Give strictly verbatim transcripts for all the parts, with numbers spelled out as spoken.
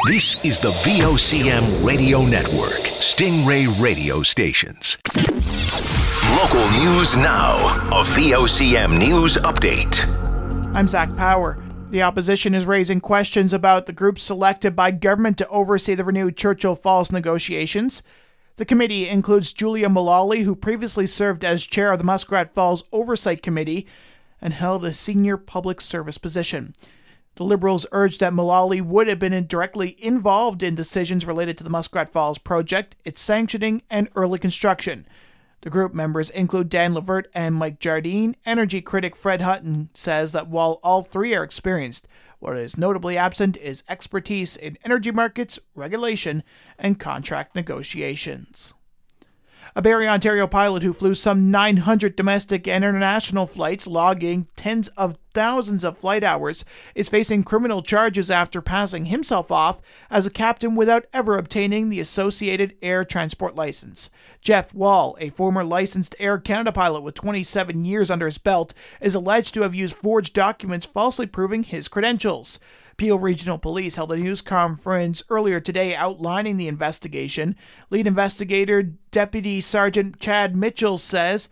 This is the V O C M Radio Network, Stingray Radio Stations. Local news now, a V O C M News Update. I'm Zach Power. The opposition is raising questions about the group selected by government to oversee the renewed Churchill Falls negotiations. The committee includes Julia Mullally, who previously served as chair of the Muskrat Falls Oversight Committee and held a senior public service position. The Liberals urged that Mullally would have been directly involved in decisions related to the Muskrat Falls project, its sanctioning, and early construction. The group members include Dan Levert and Mike Jardine. Energy critic Fred Hutton says that while all three are experienced, what is notably absent is expertise in energy markets, regulation, and contract negotiations. A Barrie, Ontario pilot who flew some nine hundred domestic and international flights, logging tens of thousands of flight hours, is facing criminal charges after passing himself off as a captain without ever obtaining the Associated Air Transport license. Jeff Wall, a former licensed Air Canada pilot with twenty-seven years under his belt, is alleged to have used forged documents falsely proving his credentials. Peel Regional Police held a news conference earlier today outlining the investigation. Lead investigator Deputy Sergeant Chad Mitchell says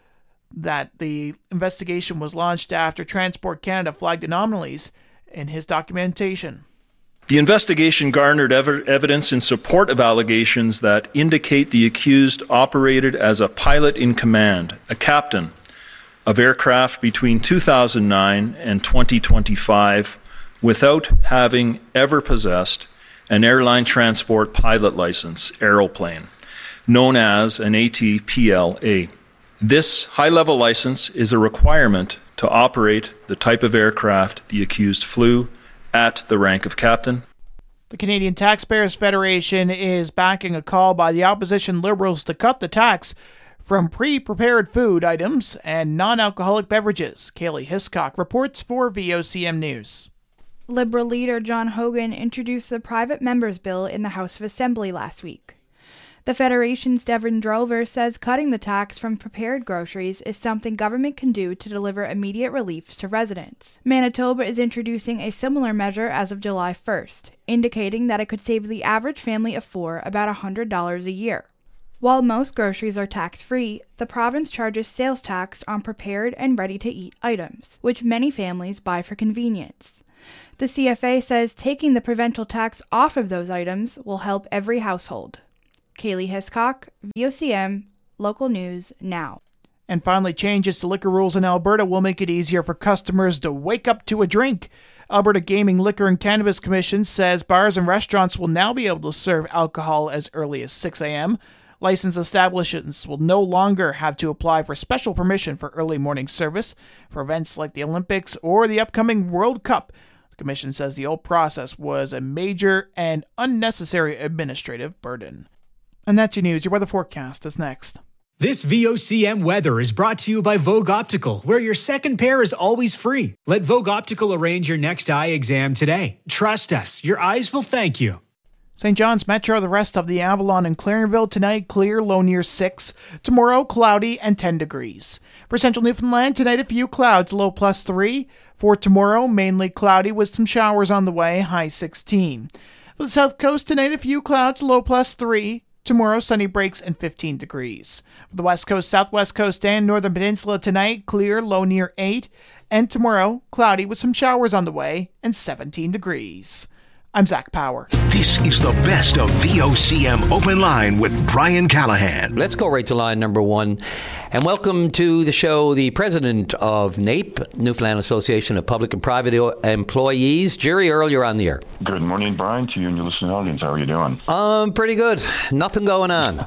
that the investigation was launched after Transport Canada flagged anomalies in his documentation. The investigation garnered ev- evidence in support of allegations that indicate the accused operated as a pilot in command, a captain of aircraft between two thousand nine and twenty twenty-five, without having ever possessed an airline transport pilot license, aeroplane, known as an A T P L A. This high-level license is a requirement to operate the type of aircraft the accused flew at the rank of captain. The Canadian Taxpayers Federation is backing a call by the opposition Liberals to cut the tax from pre-prepared food items and non-alcoholic beverages. Kaylee Hiscock reports for V O C M News. Liberal leader John Hogan introduced the private members bill in the House of Assembly last week. The Federation's Devin Drover says cutting the tax from prepared groceries is something government can do to deliver immediate relief to residents. Manitoba is introducing a similar measure as of July first, indicating that it could save the average family of four about one hundred dollars a year. While most groceries are tax-free, the province charges sales tax on prepared and ready-to-eat items, which many families buy for convenience. The C F A says taking the provincial tax off of those items will help every household. Kaylee Hiscock, V O C M, Local News Now. And finally, changes to liquor rules in Alberta will make it easier for customers to wake up to a drink. Alberta Gaming, Liquor and Cannabis Commission says bars and restaurants will now be able to serve alcohol as early as six a.m. Licensed establishments will no longer have to apply for special permission for early morning service for events like the Olympics or the upcoming World Cup. The Commission says the old process was a major and unnecessary administrative burden. And that's your news. Your weather forecast is next. This V O C M weather is brought to you by Vogue Optical, where your second pair is always free. Let Vogue Optical arrange your next eye exam today. Trust us, your eyes will thank you. Saint John's Metro, the rest of the Avalon and Clarenville tonight, clear, low near six. Tomorrow, cloudy and ten degrees. For Central Newfoundland, tonight a few clouds, low plus three. For tomorrow, mainly cloudy with some showers on the way, high sixteen. For the South Coast, tonight a few clouds, low plus three. Tomorrow, sunny breaks and fifteen degrees. For the West Coast, Southwest Coast, and Northern Peninsula tonight, clear, low near eight. And tomorrow, cloudy with some showers on the way and seventeen degrees. I'm Zach Power. This is the best of V O C M Open Line with Brian Callahan. Let's go right to line number one. And welcome to the show, the president of NAPE, Newfoundland Association of Public and Private Employees, Jerry Earl. You're on the air. Good morning, Brian, to you and your listening audience. How are you doing? Um, pretty good. Nothing going on.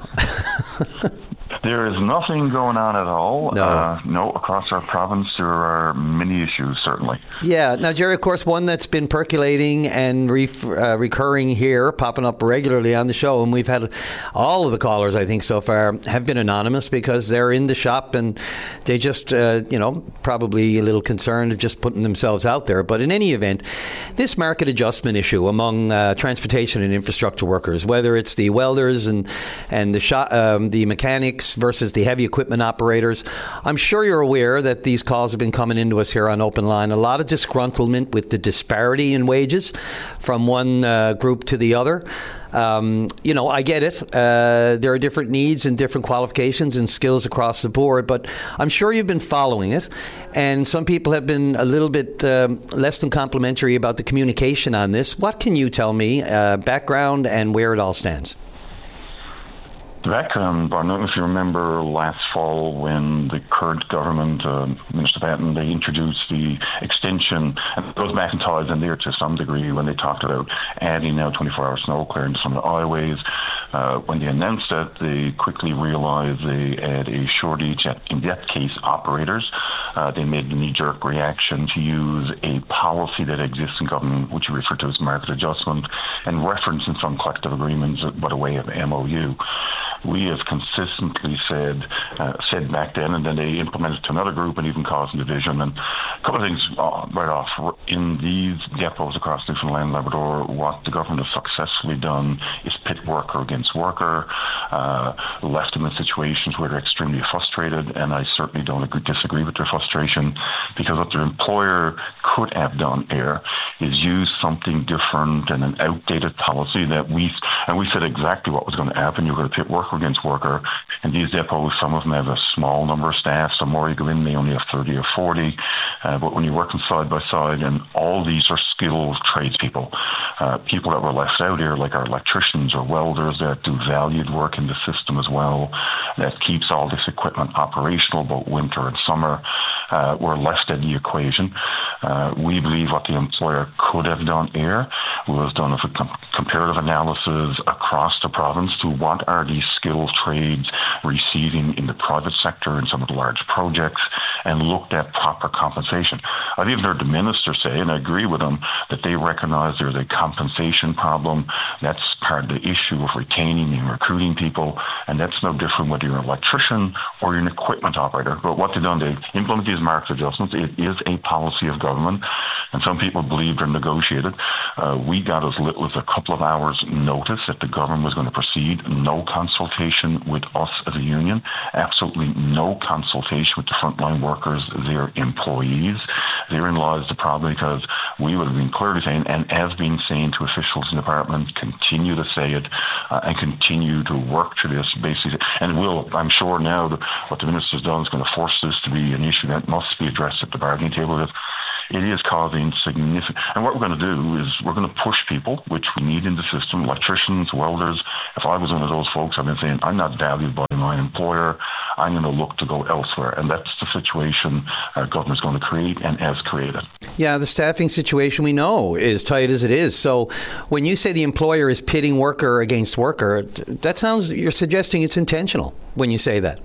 There is nothing going on at all. No. Uh, no, across our province, there are many issues, certainly. Yeah. Now, Jerry, of course, one that's been percolating and re- uh, recurring here, popping up regularly on the show, and we've had all of the callers, I think, so far have been anonymous because they're in the shop and they just, uh, you know, probably a little concerned of just putting themselves out there. But in any event, this market adjustment issue among uh, transportation and infrastructure workers, whether it's the welders and, and the, shop, um, the mechanics, trucks versus the heavy equipment operators. I'm sure you're aware that these calls have been coming into us here on Open Line. A lot of disgruntlement with the disparity in wages from one uh, group to the other. Um, you know, I get it. Uh, there are different needs and different qualifications and skills across the board, but I'm sure you've been following it. And some people have been a little bit um, less than complimentary about the communication on this. What can you tell me, uh, background and where it all stands? The background, I don't know if you remember last fall when the current government, uh, Minister Patton, they introduced the extension, and it goes back in ties in there to some degree when they talked about adding now twenty-four hour snow clearing to some of the highways. Uh, when they announced that, they quickly realized they had a shortage at, in that case, operators. Uh, they made the knee-jerk reaction to use a policy that exists in government, which you refer to as market adjustment, and reference in some collective agreements by way of M O U. We have consistently said uh, said back then, and then they implemented to another group and even causing division. And a couple of things uh, right off. In these depots across Newfoundland and Labrador, what the government has successfully done is pit worker against worker, uh, left them in situations where they're extremely frustrated, and I certainly don't agree, disagree with their frustration, because what their employer could have done here is use something different and an outdated policy that we, and we said exactly what was going to happen. You're going to pit worker against worker, and these depots, some of them have a small number of staff, some more you go in, they only have thirty or forty, uh, but when you're working side by side, and all these are skilled tradespeople, uh, people that were left out here, like our electricians or welders that do valued work in the system as well, that keeps all this equipment operational both winter and summer, uh, were left in the equation. Uh, we believe what the employer could have done here was done a com- comparative analysis across the province to what are these skilled trades receiving in the private sector in some of the large projects, and looked at proper compensation. I've even heard the minister say, and I agree with him, that they recognize there's a compensation problem. That's part of the issue of retaining and recruiting people, and that's no different whether you're an electrician or you're an equipment operator. But what they've done, they implement these market adjustments. It is a policy of government, and some people believe they're negotiated. Uh, we got as little as a couple of hours notice that the government was going to proceed. No consultation with us as a union, absolutely no consultation with the frontline workers, their employees. Therein lies the problem, because we would have been clearly saying, and as been saying to officials in the department, continue to say it uh, and continue to work to this basically. And we'll, I'm sure now that what the minister's done is going to force this to be an issue that must be addressed at the bargaining table. With it is causing significant, and what we're going to do is we're going to push people, which we need in the system, electricians, welders. If I was one of those folks, I've been saying, I'm not valued by my employer, I'm going to look to go elsewhere. And that's the situation our government's going to create and has created. Yeah, the staffing situation we know is tight as it is. So when you say the employer is pitting worker against worker, that sounds, you're suggesting it's intentional when you say that.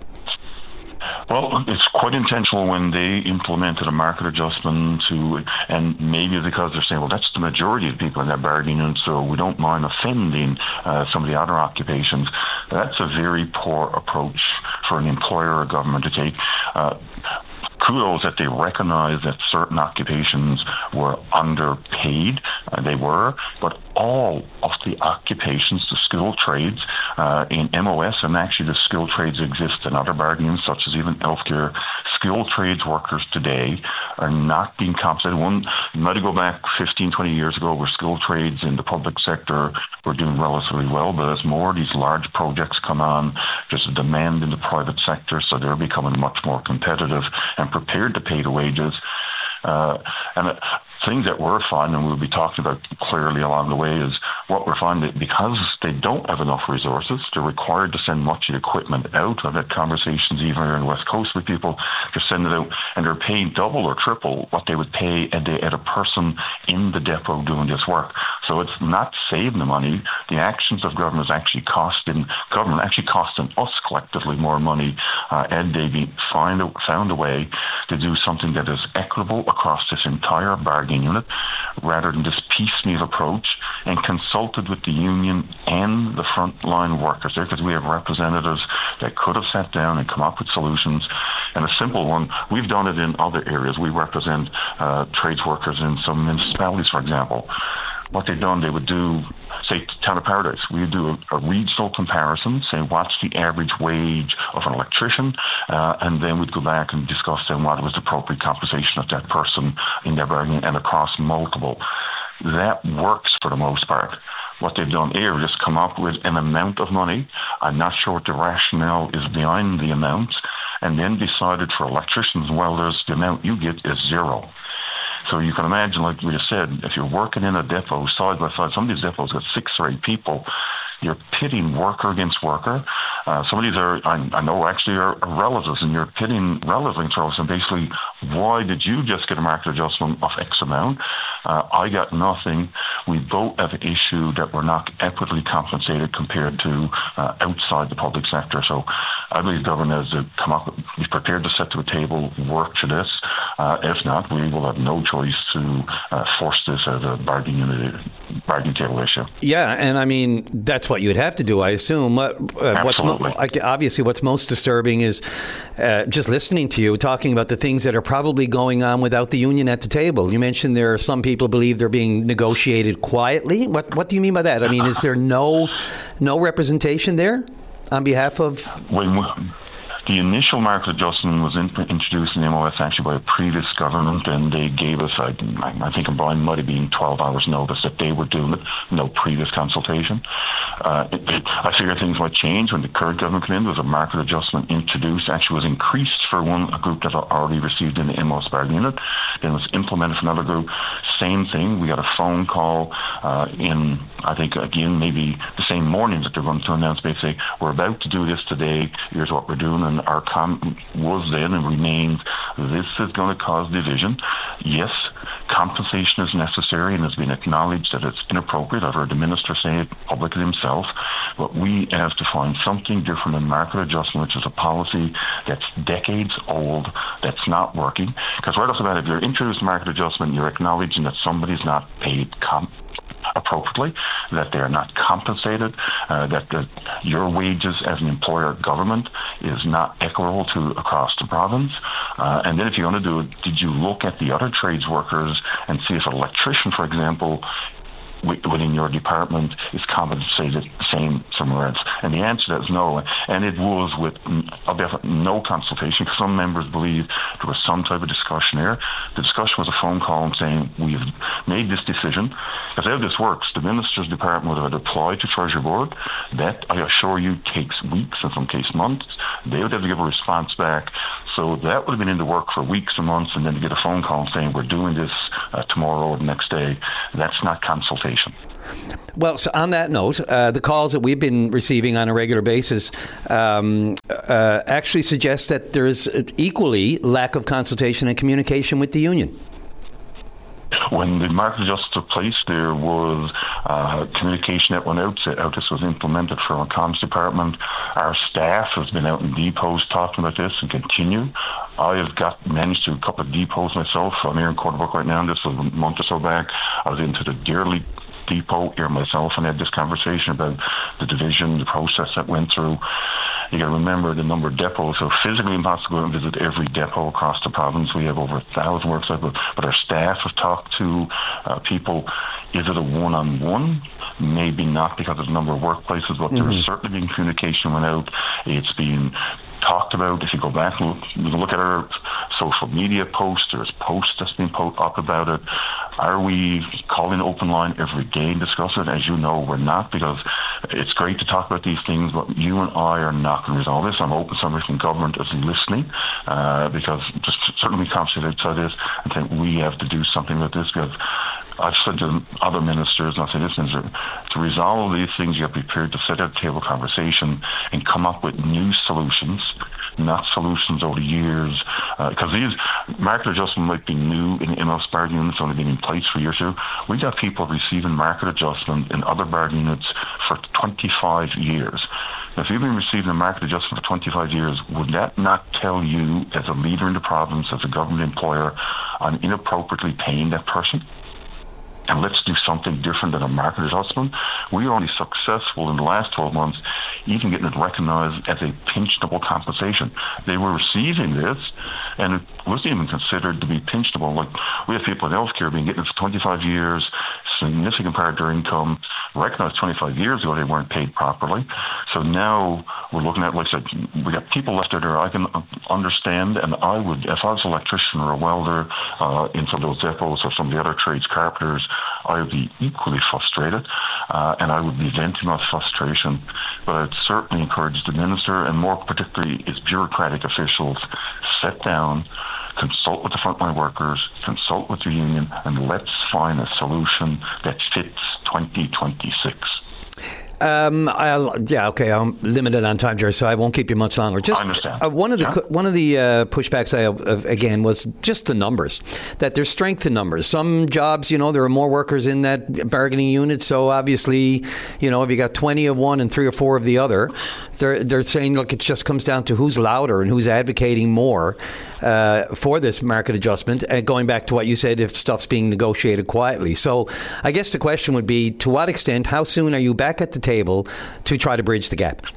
Well, it's quite intentional when they implemented a market adjustment to, and maybe because they're saying, well, that's the majority of people in that bargaining unit, so we don't mind offending uh, some of the other occupations. That's a very poor approach for an employer or government to take. Uh, Kudos that they recognized that certain occupations were underpaid. Uh, they were, but all of the occupations, the skilled trades uh, in M O S, and actually the skilled trades exist in other bargaining, such as even healthcare. Skilled trades workers today are not being compensated. One, you might go back fifteen, twenty years ago where skilled trades in the public sector were doing relatively well, but as more of these large projects come on, there's a demand in the private sector, so they're becoming much more competitive and prepared to pay the wages. Uh, and uh, things that we're finding, and we'll be talking about clearly along the way, is what we're finding, because they don't have enough resources, they're required to send much of the equipment out. I've had conversations even here on the West Coast with people, they're sending it out, and they're paying double or triple what they would pay at, the, at a person in the depot doing this work. So it's not saving the money. The actions of government is actually costing government, actually costing us collectively more money, uh, and they be find a, found a way to do something that is equitable across this entire bargaining unit, rather than this piecemeal approach, and consulted with the union and the frontline workers there, because we have representatives that could have sat down and come up with solutions. And a simple one, we've done it in other areas. We represent uh, trades workers in some municipalities, for example. what they've done, they would do, say, Town of Paradise, we would do a, a regional comparison, say, what's the average wage of an electrician, uh, and then we'd go back and discuss then what was the appropriate compensation of that person in their bargaining and across multiple. That works for the most part. What they've done here is just come up with an amount of money. I'm not sure what the rationale is behind the amount, and then decided for electricians and welders, the amount you get is zero. So you can imagine, like we just said, if you're working in a depot side by side, some of these depots got six or eight people, you're pitting worker against worker. Uh, some of these are, I, I know actually are, are relatives, and you're pitting relatives against relatives. And basically, why did you just get a market adjustment of X amount? Uh, I got nothing. We both have an issue that we're not equitably compensated compared to uh, outside the public sector. So I believe government has to come up, be prepared to sit to a table, work to this. Uh, if not, we will have no choice to uh, force this as a bargaining, bargaining table issue. Yeah, and I mean, that's what you would have to do, I assume. Uh, what's mo- obviously, what's most disturbing is uh, just listening to you talking about the things that are probably going on without the union at the table. You mentioned there are some people believe they're being negotiated quietly. What What do you mean by that? I mean, is there no no representation there on behalf of? When, the initial market adjustment was in, introduced in the M O S actually by a previous government, and they gave us, I, I think Brian might have been twelve hours notice that they were doing it, no previous consultation. Uh, it, it, I figure things might change when the current government came in. There was a market adjustment introduced, actually was increased for one a group that had already received in the M O S bargaining unit, then was implemented for another group. Same thing, we got a phone call uh, in, I think, again, maybe the same morning that they're going to announce, basically, we're about to do this today, here's what we're doing, and our comment was then and remains, this is going to cause division. Yes, compensation is necessary and has been acknowledged that it's inappropriate. I've heard the minister say it publicly himself, but we have to find something different in market adjustment, which is a policy that's decades old, that's not working. Because right off the bat, if you're introducing market adjustment, you're acknowledging that somebody's not paid comp- appropriately, that they're not compensated, uh, that the, your wages as an employer government is not equitable to across the province. Uh, and then if you're going to do it, did you look at the other trades workers and see if an electrician, for example, within your department is compensated the same somewhere else? And the answer to that is no. And it was with no consultation, because some members believe there was some type of discussion there. The discussion was a phone call and saying, we've made this decision. Because how this works, the minister's department would have applied to Treasury Board. That, I assure you, takes weeks, in some cases months. They would have to give a response back. So that would have been in the work for weeks and months, and then to get a phone call saying, we're doing this uh, tomorrow or the next day, that's not consultation. Well, so on that note, uh, the calls that we've been receiving on a regular basis um, uh, actually suggest that there is equally lack of consultation and communication with the union. When the market adjustment took place, there was uh, communication that went out, how this was implemented from our comms department. Our staff has been out in depots talking about this and continue. I have got managed to a couple of depots myself. I'm here in Cornbrook right now, and this was a month or so back. I was into the Dearly depot here myself and had this conversation about the division, the process that went through. You got to remember the number of depots, so physically impossible to go and visit every depot across the province. We have over a thousand worksites, but, but our staff have talked to uh, people. Is it a one-on-one? Maybe not, because of the number of workplaces, but mm-hmm. there's certainly been communication went out. It's been talked about. If you go back and look, you can look at our social media posts, there's posts that's been put up about it. Are we calling open line every day and discuss it? As you know, we're not, because it's great to talk about these things, but you and I are not going to resolve this. I'm hoping somebody from government is listening, uh, because just certainly concentrate outside this and think we have to do something with this, because I've said to other ministers, and I'll say this, minister, to resolve these things, you have to be prepared to sit at a table conversation and come up with new solutions, not solutions over the years. Because uh, these market adjustment might be new in M O S bargaining units, only been in place for a year or two. We got people receiving market adjustment in other bargaining units for twenty-five years. Now, if you've been receiving a market adjustment for twenty-five years, would that not tell you, as a leader in the province, as a government employer, I'm inappropriately paying that person? And let's do something different than a market adjustment. We were only successful in the last twelve months, even getting it recognized as a pensionable compensation. They were receiving this, and it wasn't even considered to be pensionable. Like, we have people in healthcare being getting it for twenty-five years, significant part of their income. Recognized twenty-five years ago they weren't paid properly. So now we're looking at, like I said, we got people left out there I can understand, and I would, if I was an electrician or a welder uh, in some of those depots or some of the other trades, carpenters, I would be equally frustrated, uh, and I would be venting my frustration. But I'd certainly encourage the minister, and more particularly his bureaucratic officials, sit down, consult with the frontline workers, consult with the union, and let's find a solution that fits twenty twenty-six. Um, I'll, yeah, okay. I'm limited on time, Jerry, so I won't keep you much longer. Just I understand. Uh, one of the yeah. one of the uh, pushbacks I uh, again was just the numbers. That there's strength in numbers. Some jobs, you know, there are more workers in that bargaining unit. So obviously, you know, if you got twenty of one and three or four of the other, they're they're saying, look, it just comes down to who's louder and who's advocating more uh, for this market adjustment. And going back to what you said, if stuff's being negotiated quietly. So I guess the question would be, to what extent, how soon are you back at the table to try to bridge the gap?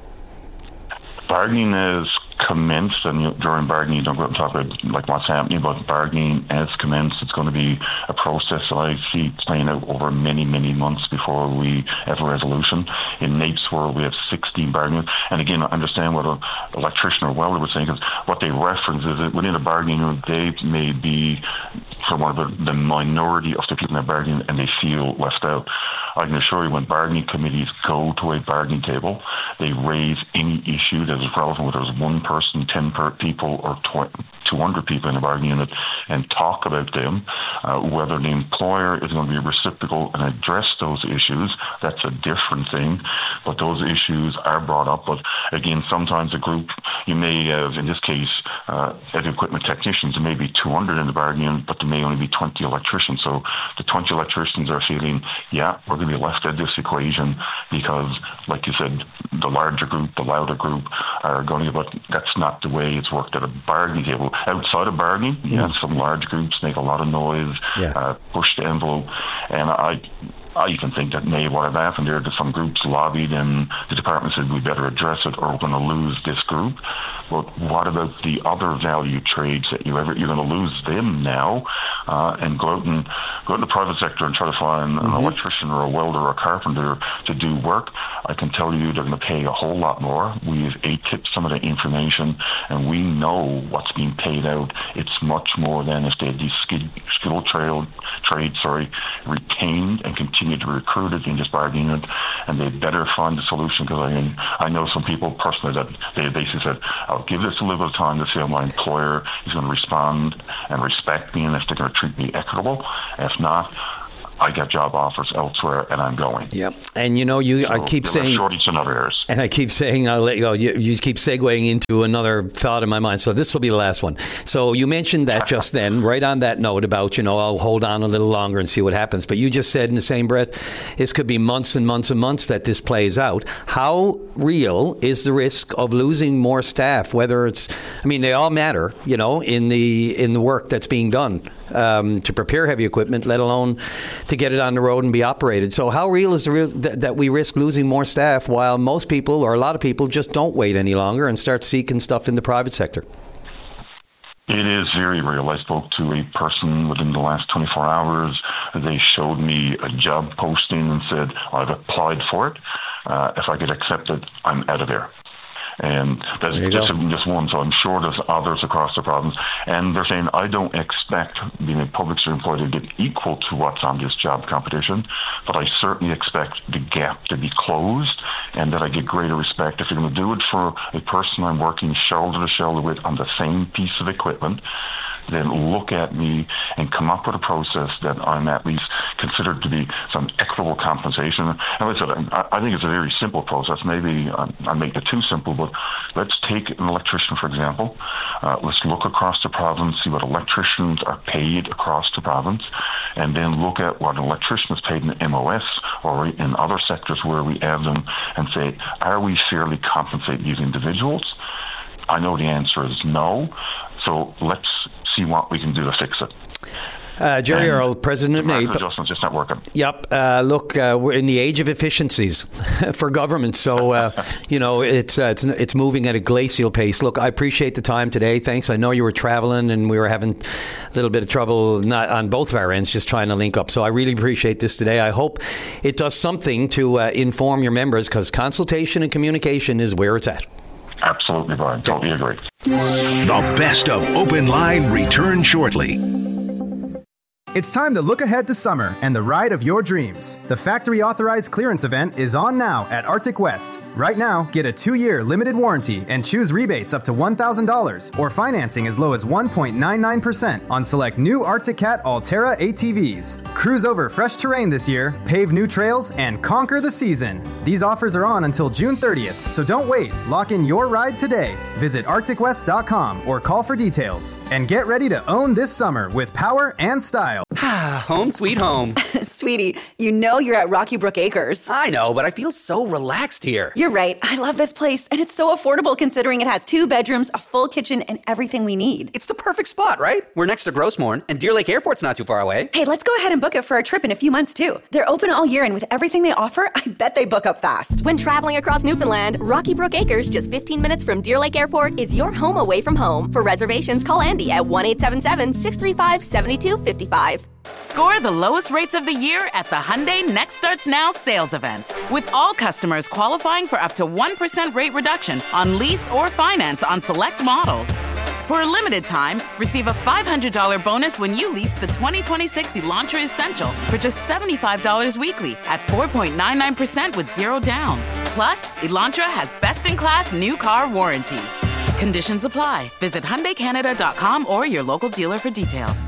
Bargaining is commenced, and you, during bargaining you don't go out and talk about like what's happening, but bargaining has commenced. It's going to be a process that I see playing out over many, many months before we have a resolution. In NAPE's world, we have sixteen bargaining. And again, I understand what an electrician or welder was saying, because what they reference is that within a bargaining room, they may be, for one of the, the minority of the people in the bargaining, and they feel left out. I can assure you, when bargaining committees go to a bargaining table, they raise any issue that is relevant, whether it's one person, ten per people, or two hundred people in a bargaining unit, and talk about them. Uh, whether the employer is going to be reciprocal and address those issues, that's a different thing. But those issues are brought up. But again, sometimes a group, you may have, in this case, uh, heavy equipment technicians, there may be two hundred in the bargaining unit, but there may only be twenty electricians. So the twenty electricians are feeling, yeah, we're going to be left out of this equation because, like you said, the larger group, the louder group are going to, but that's not the way it's worked at a bargaining table. Outside of bargaining, yeah, yeah some large groups make a lot of noise, yeah. uh, push the envelope, and I I even think that may what have happened there, that some groups lobbied and the department said we better address it or we're going to lose this group. But what about the other value trades that you ever, you're going to lose them now uh, and go out and go out in the private sector and try to find mm-hmm. an electrician or a welder or a carpenter to do work? I can tell you they're going to pay a whole lot more. We've A-tipped some of the information and we know what's being paid out. It's much more than if they had these skid, skilled trail, trade sorry, retained and continued to recruit it in this bargaining unit, and they better find a solution, because I mean, I know some people personally that they basically said, I'll give this a little bit of time to see how my employer is going to respond and respect me and if they're going to treat me equitable. If not, I get job offers elsewhere and I'm going. Yeah. And you know, you so I keep saying shortage in other areas. And I keep saying I'll let you go. You, you keep segueing into another thought in my mind. So this will be the last one. So you mentioned that just then, right on that note about, you know, I'll hold on a little longer and see what happens. But you just said in the same breath, this could be months and months and months that this plays out. How real is the risk of losing more staff? Whether it's, I mean, they all matter, you know, in the in the work that's being done um, to prepare heavy equipment, let alone to get it on the road and be operated. So how real is the real th- that we risk losing more staff while most people, or a lot of people, just don't wait any longer and start seeking stuff in the private sector? It is very real. I spoke to a person within the last twenty-four hours. They showed me a job posting and said, I've applied for it. Uh, if I get accepted, I'm out of there. And that's just, just one, so I'm sure there's others across the province. And they're saying, I don't expect being a public sector employee to get equal to what's on this job competition, but I certainly expect the gap to be closed and that I get greater respect. If you're going to do it for a person I'm working shoulder to shoulder with on the same piece of equipment, then look at me and come up with a process that I'm at least considered to be some equitable compensation. And like I said, I, I think it's a very simple process. Maybe I, I make it too simple, but let's take an electrician, for example. Uh, let's look across the province, see what electricians are paid across the province, and then look at what an electrician is paid in M O S or in other sectors where we have them and say, are we fairly compensating these individuals? I know the answer is no. So let's see what we can do to fix it. Uh, Jerry and Earle, President of the NABE. adjustments just not working. Yep. Uh, look, uh, we're in the age of efficiencies for government, so uh, you know it's uh, it's it's moving at a glacial pace. Look, I appreciate the time today. Thanks. I know you were traveling and we were having a little bit of trouble, not on both of our ends, just trying to link up. So I really appreciate this today. I hope it does something to uh, inform your members, because consultation and communication is where it's at. Absolutely, Brian. Totally agree. The best of Open Line returns shortly. It's time to look ahead to summer and the ride of your dreams. The factory authorized clearance event is on now at Arctic West. Right now, get a two-year limited warranty and choose rebates up to one thousand dollars or financing as low as one point nine nine percent on select new Arctic Cat Altera A T Vs. Cruise over fresh terrain this year, pave new trails, and conquer the season. These offers are on until June thirtieth, so don't wait. Lock in your ride today. Visit arctic west dot com or call for details. And get ready to own this summer with power and style. Home sweet home. Sweetie, you know you're at Rocky Brook Acres. I know, but I feel so relaxed here. You're right. I love this place, and it's so affordable considering it has two bedrooms, a full kitchen, and everything we need. It's the perfect spot, right? We're next to Grossmorn, and Deer Lake Airport's not too far away. Hey, let's go ahead and book it for a trip in a few months, too. They're open all year, and with everything they offer, I bet they book up fast. When traveling across Newfoundland, Rocky Brook Acres, just fifteen minutes from Deer Lake Airport, is your home away from home. For reservations, call Andy at one eight seven seven, six three five, seven two five five. Score the lowest rates of the year at the Hyundai Next Starts Now sales event. With all customers qualifying for up to one percent rate reduction on lease or finance on select models. For a limited time, receive a five hundred dollars bonus when you lease the twenty twenty-six Elantra Essential for just seventy-five dollars weekly at four point nine nine percent with zero down. Plus, Elantra has best-in-class new car warranty. Conditions apply. Visit Hyundai Canada dot com or your local dealer for details.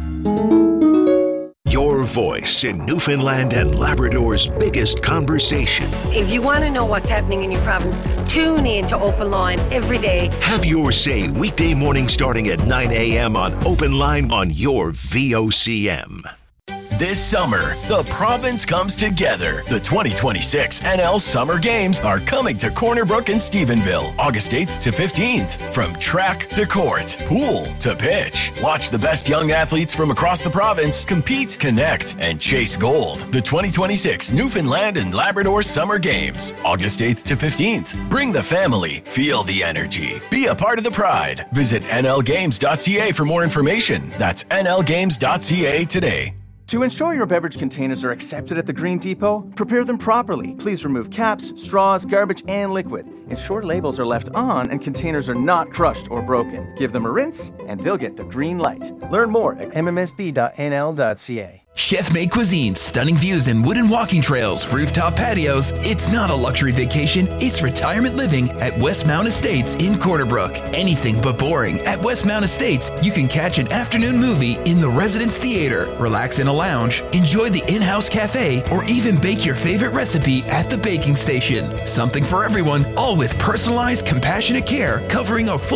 Your voice in Newfoundland and Labrador's biggest conversation. If you want to know what's happening in your province, tune in to Open Line every day. Have your say weekday morning starting at nine a.m. on Open Line on your V O C M. This summer, the province comes together. The twenty twenty-six N L Summer Games are coming to Corner Brook and Stephenville, August eighth to fifteenth. From track to court, pool to pitch. Watch the best young athletes from across the province compete, connect, and chase gold. The twenty twenty-six Newfoundland and Labrador Summer Games, August eighth to fifteenth. Bring the family, feel the energy. Be a part of the pride. Visit N L games dot c a for more information. That's N L games dot c a today. To ensure your beverage containers are accepted at the Green Depot, prepare them properly. Please remove caps, straws, garbage, and liquid. Ensure labels are left on and containers are not crushed or broken. Give them a rinse, and they'll get the green light. Learn more at m m s b dot n l dot c a. Chef-made cuisine, stunning views and wooden walking trails, rooftop patios. It's not a luxury vacation, it's retirement living at Westmount Estates in Corner Brook. Anything but boring. At Westmount Estates, you can catch an afternoon movie in the Residence Theater, relax in a lounge, enjoy the in-house cafe, or even bake your favorite recipe at the baking station. Something for everyone, all with personalized, compassionate care covering a full